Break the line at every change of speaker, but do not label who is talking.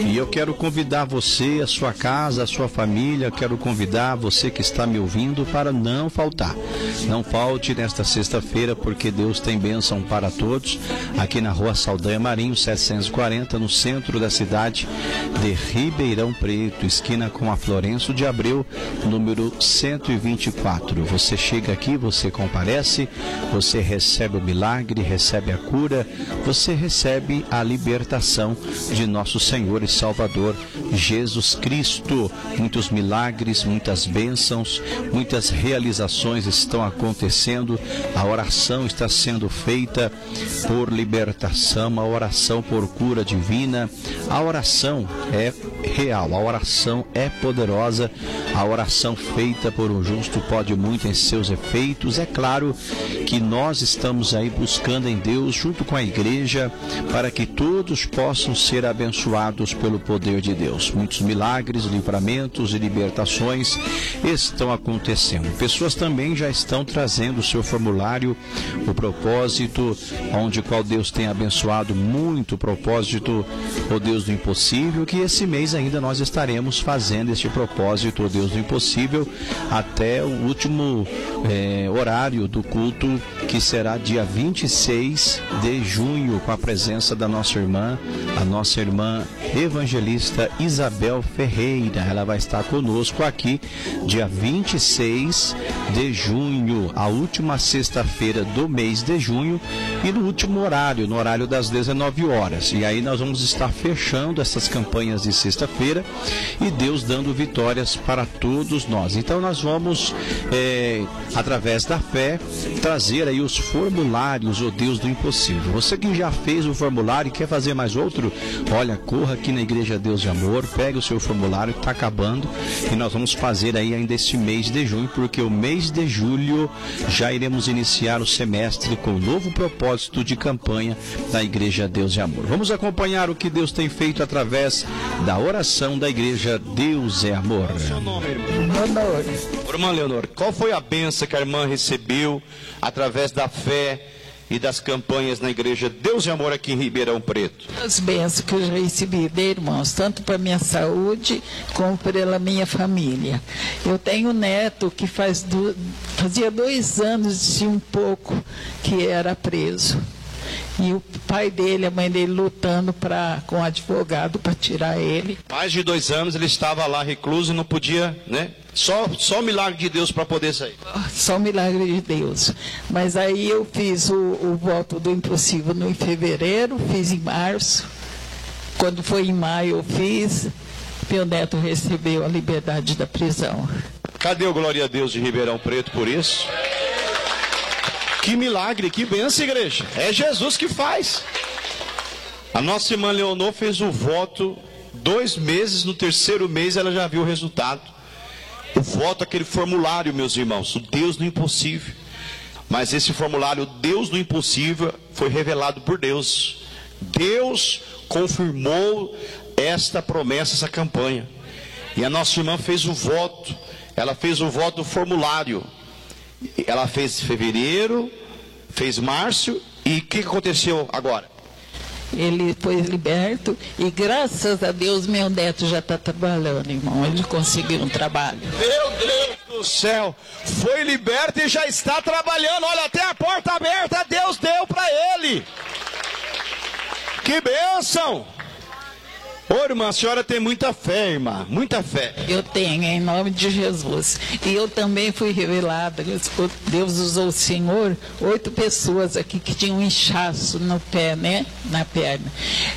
E eu quero convidar você, a sua casa, a sua família, quero convidar você que está me ouvindo para não faltar. Não falte nesta sexta-feira, porque Deus tem bênção para todos, aqui na Rua Saldanha Marinho, 740, no centro da cidade de Ribeirão Preto, esquina com a Florencio de Abreu, número 124. Você chega aqui, você comparece, você recebe o milagre, recebe a cura, você recebe a libertação de nosso Senhor e Salvador Jesus Cristo. Muitos milagres, muitas bênçãos, muitas realizações estão acontecendo. A oração está sendo feita por libertação, a oração por cura divina. A oração é real, a oração é poderosa, a oração feita por um justo pode muito em seus efeitos. É claro que nós estamos aí buscando em Deus, junto com a igreja, para que todos possam ser abençoados pelo poder de Deus. Muitos milagres, livramentos e libertações estão acontecendo. Pessoas também já estão trazendo o seu formulário, o propósito, onde qual Deus tem abençoado muito, o propósito, o Deus do impossível, que esse mês ainda nós estaremos fazendo este propósito, o Deus do impossível, até o último horário do culto, que será dia 26 de junho, com a presença da nossa irmã, a nossa irmã evangelista Isabel Ferreira. Ela vai estar conosco aqui dia 26 de junho, a última sexta-feira do mês de junho, e no último horário, no horário das 19 horas. E aí nós vamos estar fechando essas campanhas de sexta-feira e Deus dando vitórias para todos nós. Então nós vamos, através da fé, trazer aí os formulários, o Deus do impossível. Você que já fez o formulário e quer fazer mais outro, olha, corra aqui na Igreja Deus de Amor, pega o seu formulário, está acabando, e nós vamos fazer aí ainda este mês de junho, porque o mês de julho já iremos iniciar o semestre com um novo propósito de campanha da Igreja Deus de Amor. Vamos acompanhar o que Deus tem feito através da oração da Igreja Deus é Amor.
Qual é o seu nome, irmão?
Leonor.
Irmã Leonor, qual foi a bênção que a irmã recebeu através da fé e das campanhas na Igreja Deus de Amor aqui em Ribeirão Preto?
As bênçãos que eu já recebi de irmãos, tanto para minha saúde como pela minha família. Eu tenho um neto que fazia 2 anos e um pouco que era preso. E o pai dele, a mãe dele lutando com o advogado para tirar ele.
Mais de 2 anos ele estava lá recluso e não podia, né? Só o milagre de Deus para poder sair.
Só o milagre de Deus. Mas aí eu fiz o voto do impossível em fevereiro, fiz em março. Quando foi em maio eu fiz, meu neto recebeu a liberdade da prisão.
Cadê o glória a Deus de Ribeirão Preto por isso? Que milagre, que bênção, igreja. É Jesus que faz. A nossa irmã Leonor fez o voto 2 meses, no 3º mês ela já viu o resultado. O voto, aquele formulário, meus irmãos, o Deus do impossível. Mas esse formulário, o Deus do impossível, foi revelado por Deus. Deus confirmou esta promessa, essa campanha. E a nossa irmã fez o voto. Ela fez o voto do formulário. Ela fez fevereiro, fez março, e o que aconteceu agora?
Ele foi liberto e graças a Deus meu neto já está trabalhando, irmão. Ele conseguiu um trabalho.
Meu Deus do céu, foi liberto e já está trabalhando. Olha, até a porta aberta Deus deu para ele. Que bênção! Ô irmã, a senhora tem muita fé, irmã, muita fé.
Eu tenho, em nome de Jesus. E eu também fui revelada. Deus usou o Senhor, 8 pessoas aqui que tinham um inchaço no pé, né? Na perna.